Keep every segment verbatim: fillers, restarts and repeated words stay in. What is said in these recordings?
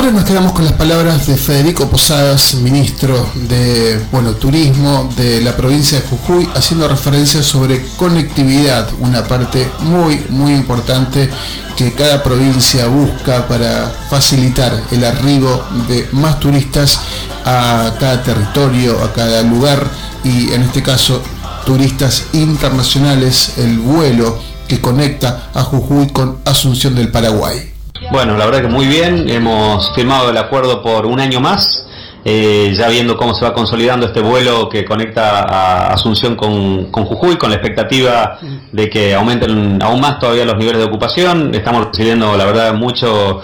ahora nos quedamos con las palabras de Federico Posadas, ministro de bueno, Turismo de la provincia de Jujuy, haciendo referencia sobre conectividad, una parte muy, muy importante que cada provincia busca para facilitar el arribo de más turistas a cada territorio, a cada lugar, y en este caso turistas internacionales, el vuelo que conecta a Jujuy con Asunción del Paraguay. Bueno, la verdad que muy bien, hemos firmado el acuerdo por un año más, eh, ya viendo cómo se va consolidando este vuelo que conecta a Asunción con, con Jujuy, con la expectativa de que aumenten aún más todavía los niveles de ocupación. Estamos recibiendo, la verdad, mucho,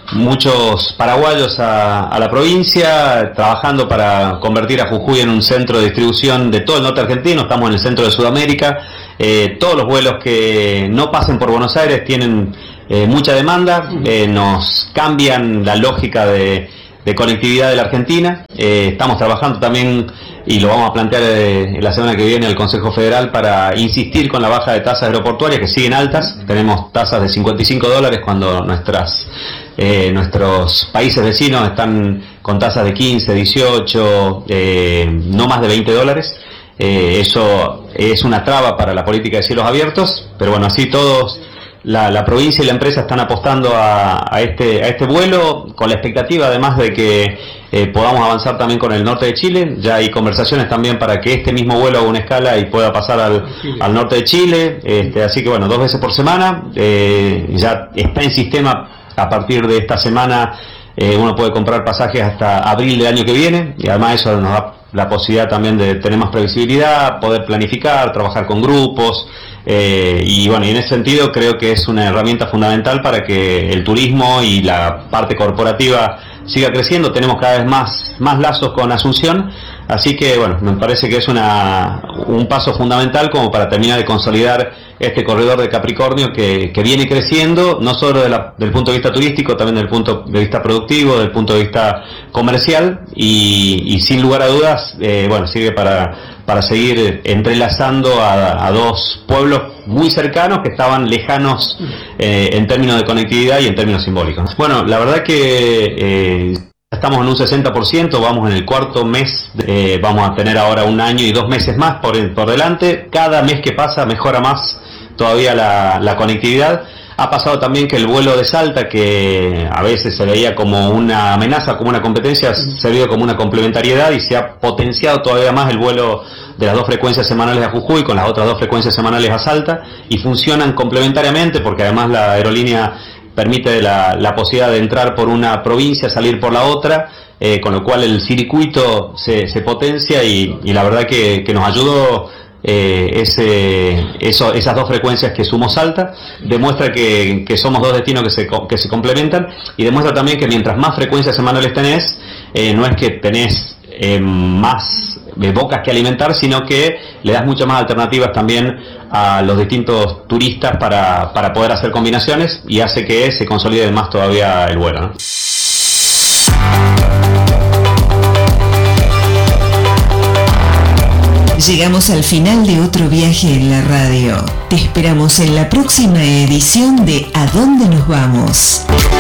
muchos paraguayos a, a la provincia, trabajando para convertir a Jujuy en un centro de distribución de todo el norte argentino. Estamos en el centro de Sudamérica. Eh, todos los vuelos que no pasen por Buenos Aires tienen eh, mucha demanda, eh, nos cambian la lógica de, de conectividad de la Argentina. Eh, estamos trabajando también, y lo vamos a plantear eh, la semana que viene al Consejo Federal, para insistir con la baja de tasas aeroportuarias que siguen altas. Tenemos tasas de cincuenta y cinco dólares cuando nuestras eh, nuestros países vecinos están con tasas de quince, dieciocho, eh, no más de veinte dólares. Eh, eso es una traba para la política de cielos abiertos, pero bueno, así todos, la, la provincia y la empresa están apostando a, a, este, a este vuelo, con la expectativa además de que eh, podamos avanzar también con el norte de Chile. Ya hay conversaciones también para que este mismo vuelo haga una escala y pueda pasar al, al norte de Chile, este, así que bueno, dos veces por semana, eh, ya está en sistema a partir de esta semana. Eh, uno puede comprar pasajes hasta abril del año que viene, y además eso nos da la posibilidad también de tener más previsibilidad, poder planificar, trabajar con grupos, eh, y bueno, y en ese sentido creo que es una herramienta fundamental para que el turismo y la parte corporativa siga creciendo. Tenemos cada vez más, más lazos con Asunción, así que bueno, me parece que es una, un paso fundamental como para terminar de consolidar este corredor de Capricornio que, que viene creciendo, no solo de la, del punto de vista turístico, también del punto de vista productivo, del punto de vista comercial, y, y sin lugar a dudas, eh, bueno, sirve para, para seguir entrelazando a, a dos pueblos muy cercanos que estaban lejanos eh, en términos de conectividad y en términos simbólicos. Bueno, la verdad que eh, estamos en un sesenta por ciento, vamos en el cuarto mes, eh, vamos a tener ahora un año y dos meses más por, por delante. Cada mes que pasa mejora más todavía la, la conectividad. Ha pasado también que el vuelo de Salta, que a veces se veía como una amenaza, como una competencia, se vio como una complementariedad, y se ha potenciado todavía más el vuelo de las dos frecuencias semanales a Jujuy con las otras dos frecuencias semanales a Salta, y funcionan complementariamente porque además la aerolínea permite la, la posibilidad de entrar por una provincia, salir por la otra, eh, con lo cual el circuito se, se potencia, y, y la verdad que, que nos ayudó. Eh, ese, eso, esas dos frecuencias que sumó Salta, demuestra que, que somos dos destinos que se, que se complementan, y demuestra también que mientras más frecuencias semanales tenés, eh, no es que tenés eh, más eh, bocas que alimentar, sino que le das muchas más alternativas también a los distintos turistas para, para poder hacer combinaciones, y hace que se consolide más todavía el vuelo, ¿no? Llegamos al final de otro viaje en la radio. Te esperamos en la próxima edición de ¿A dónde nos vamos?